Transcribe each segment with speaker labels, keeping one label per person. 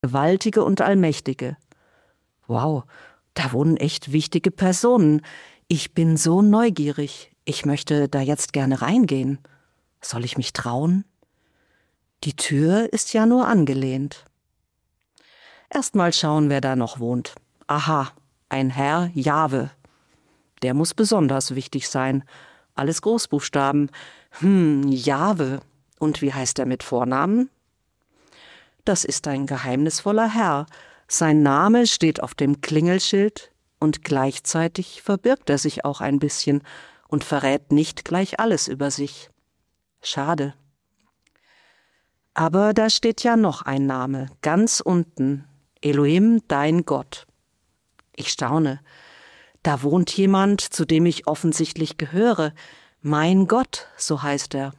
Speaker 1: Gewaltige und Allmächtige. Wow, da wohnen echt wichtige Personen. Ich bin so neugierig. Ich möchte da jetzt gerne reingehen. Soll ich mich trauen? Die Tür ist ja nur angelehnt. Erst mal schauen, wer da noch wohnt. Aha, ein Herr Jahwe. Der muss besonders wichtig sein. Alles Großbuchstaben. Jahwe. Und wie heißt er mit Vornamen? Das ist ein geheimnisvoller Herr. Sein Name steht auf dem Klingelschild und gleichzeitig verbirgt er sich auch ein bisschen und verrät nicht gleich alles über sich. Schade. Aber da steht ja noch ein Name, ganz unten. Elohim, dein Gott. Ich staune. Da wohnt jemand, zu dem ich offensichtlich gehöre. Mein Gott, so heißt er.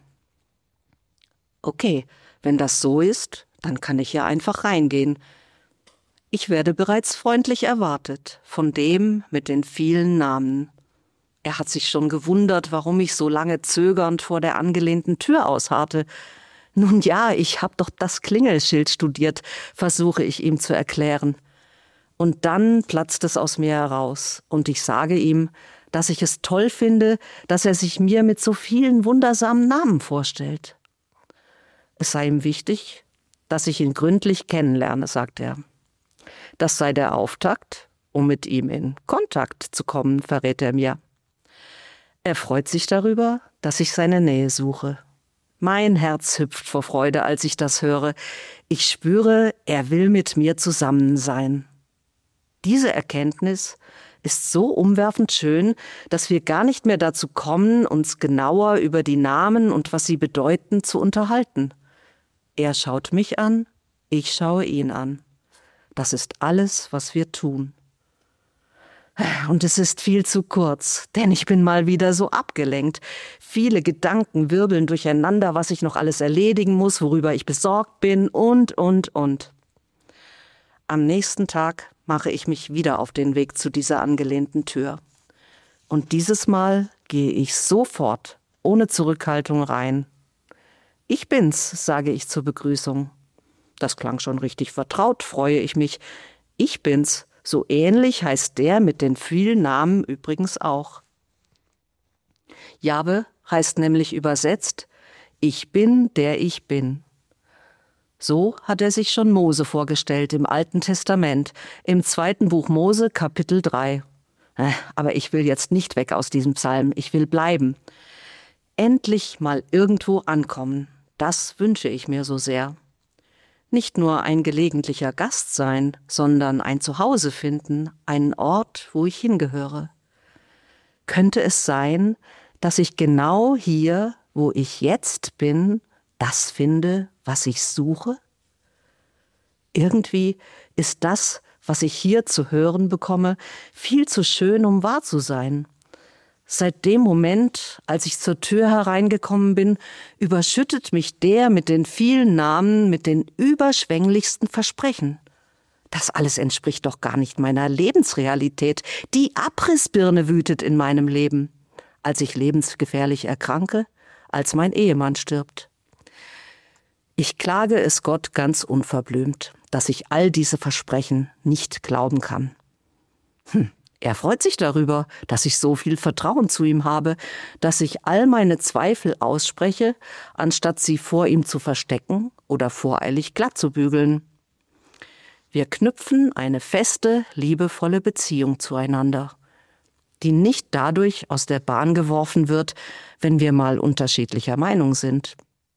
Speaker 1: Okay, wenn das so ist, dann kann ich ja einfach reingehen. Ich werde bereits freundlich erwartet, von dem mit den vielen Namen. Er hat sich schon gewundert, warum ich so lange zögernd vor der angelehnten Tür ausharrte. Nun ja, ich habe doch das Klingelschild studiert, versuche ich ihm zu erklären. Und dann platzt es aus mir heraus und ich sage ihm, dass ich es toll finde, dass er sich mir mit so vielen wundersamen Namen vorstellt. Es sei ihm wichtig, dass ich ihn gründlich kennenlerne, sagt er. Das sei der Auftakt, um mit ihm in Kontakt zu kommen, verrät er mir. Er freut sich darüber, dass ich seine Nähe suche. Mein Herz hüpft vor Freude, als ich das höre. Ich spüre, er will mit mir zusammen sein. Diese Erkenntnis ist so umwerfend schön, dass wir gar nicht mehr dazu kommen, uns genauer über die Namen und was sie bedeuten zu unterhalten. Er schaut mich an, ich schaue ihn an. Das ist alles, was wir tun. Und es ist viel zu kurz, denn ich bin mal wieder so abgelenkt. Viele Gedanken wirbeln durcheinander, was ich noch alles erledigen muss, worüber ich besorgt bin und. Am nächsten Tag mache ich mich wieder auf den Weg zu dieser angelehnten Tür. Und dieses Mal gehe ich sofort, ohne Zurückhaltung rein. Ich bin's, sage ich zur Begrüßung. Das klang schon richtig vertraut, freue ich mich. Ich bin's. So ähnlich heißt der mit den vielen Namen übrigens auch. Jahwe heißt nämlich übersetzt, ich bin, der ich bin. So hat er sich schon Mose vorgestellt im Alten Testament, im 2. Buch Mose, Kapitel 3. Aber ich will jetzt nicht weg aus diesem Psalm, ich will bleiben. Endlich mal irgendwo ankommen, das wünsche ich mir so sehr. Nicht nur ein gelegentlicher Gast sein, sondern ein Zuhause finden, einen Ort, wo ich hingehöre. Könnte es sein, dass ich genau hier, wo ich jetzt bin, das finde, was ich suche? Irgendwie ist das, was ich hier zu hören bekomme, viel zu schön, um wahr zu sein. Seit dem Moment, als ich zur Tür hereingekommen bin, überschüttet mich der mit den vielen Namen, mit den überschwänglichsten Versprechen. Das alles entspricht doch gar nicht meiner Lebensrealität. Die Abrissbirne wütet in meinem Leben, als ich lebensgefährlich erkranke, als mein Ehemann stirbt. Ich klage es Gott ganz unverblümt, dass ich all diese Versprechen nicht glauben kann. Er freut sich darüber, dass ich so viel Vertrauen zu ihm habe, dass ich all meine Zweifel ausspreche, anstatt sie vor ihm zu verstecken oder voreilig glatt zu bügeln. Wir knüpfen eine feste, liebevolle Beziehung zueinander, die nicht dadurch aus der Bahn geworfen wird, wenn wir mal unterschiedlicher Meinung sind.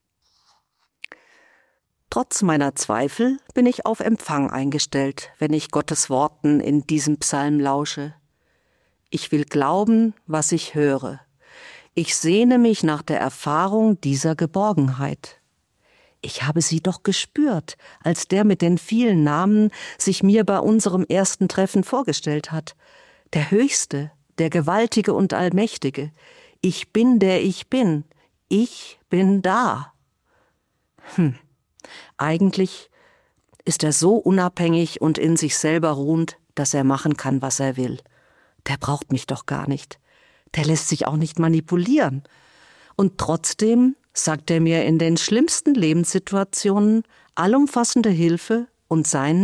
Speaker 1: Trotz meiner Zweifel bin ich auf Empfang eingestellt, wenn ich Gottes Worten in diesem Psalm lausche. Ich will glauben, was ich höre. Ich sehne mich nach der Erfahrung dieser Geborgenheit. Ich habe sie doch gespürt, als der mit den vielen Namen sich mir bei unserem ersten Treffen vorgestellt hat. Der Höchste, der Gewaltige und Allmächtige. Ich bin, der ich bin. Ich bin da. Eigentlich ist er so unabhängig und in sich selber ruhend, dass er machen kann, was er will. Der braucht mich doch gar nicht. Der lässt sich auch nicht manipulieren. Und trotzdem sagt er mir in den schlimmsten Lebenssituationen allumfassende Hilfe und sein